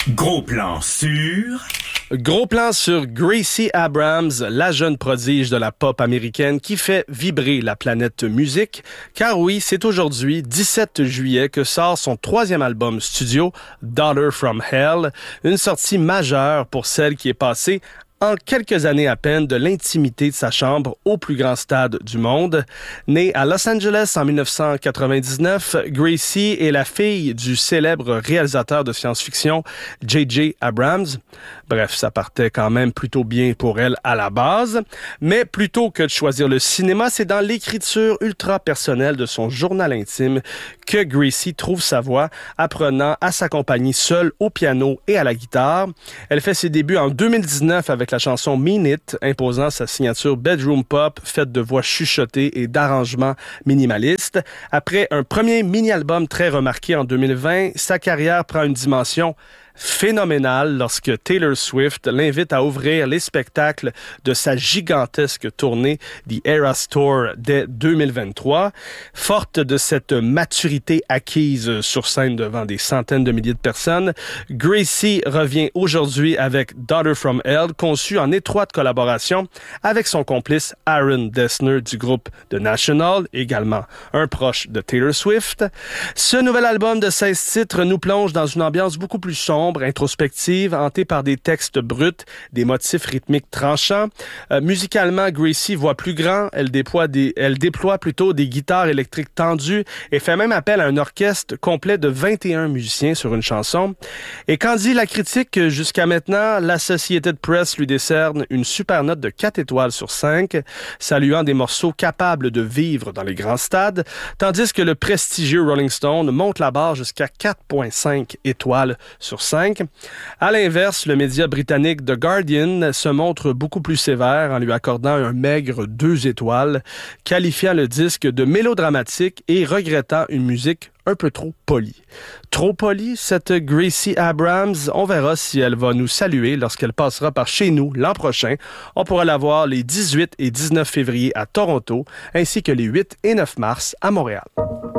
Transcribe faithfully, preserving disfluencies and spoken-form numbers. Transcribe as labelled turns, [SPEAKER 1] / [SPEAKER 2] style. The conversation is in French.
[SPEAKER 1] Gros plan sur...
[SPEAKER 2] Gros plan sur Gracie Abrams, la jeune prodige de la pop américaine qui fait vibrer la planète musique. Car oui, c'est aujourd'hui, dix-sept juillet, que sort son troisième album studio, Daughter from Hell, une sortie majeure pour celle qui est passée en quelques années à peine de l'intimité de sa chambre au plus grand stade du monde. Née à Los Angeles en dix-neuf cent quatre-vingt-dix-neuf, Gracie est la fille du célèbre réalisateur de science-fiction J J Abrams. Bref, ça partait quand même plutôt bien pour elle à la base. Mais plutôt que de choisir le cinéma, c'est dans l'écriture ultra personnelle de son journal intime que Gracie trouve sa voix, apprenant à s'accompagner seule au piano et à la guitare. Elle fait ses débuts en deux mille dix-neuf avec la chanson Mean It, imposant sa signature bedroom pop faite de voix chuchotées et d'arrangements minimalistes. Après un premier mini-album très remarqué en deux mille vingt, sa carrière prend une dimension phénoménal lorsque Taylor Swift l'invite à ouvrir les spectacles de sa gigantesque tournée The Eras Tour dès deux mille vingt-trois. Forte de cette maturité acquise sur scène devant des centaines de milliers de personnes, Gracie revient aujourd'hui avec Daughter from Hell, conçue en étroite collaboration avec son complice Aaron Dessner du groupe The National, également un proche de Taylor Swift. Ce nouvel album de seize titres nous plonge dans une ambiance beaucoup plus sombre, introspective, hantée par des textes bruts, des motifs rythmiques tranchants. Euh, musicalement, Gracie voit plus grand, elle déploie, des, elle déploie plutôt des guitares électriques tendues et fait même appel à un orchestre complet de vingt et un musiciens sur une chanson. Et quand dit la critique, jusqu'à maintenant, l'Associated Press lui décerne une super note de quatre étoiles sur cinq, saluant des morceaux capables de vivre dans les grands stades, tandis que le prestigieux Rolling Stone monte la barre jusqu'à quatre virgule cinq étoiles sur cinq. À l'inverse, le média britannique The Guardian se montre beaucoup plus sévère en lui accordant un maigre deux étoiles, qualifiant le disque de mélodramatique et regrettant une musique un peu trop polie. Trop polie, cette Gracie Abrams, on verra si elle va nous saluer lorsqu'elle passera par chez nous l'an prochain. On pourra la voir les dix-huit et dix-neuf février à Toronto, ainsi que les huit et neuf mars à Montréal.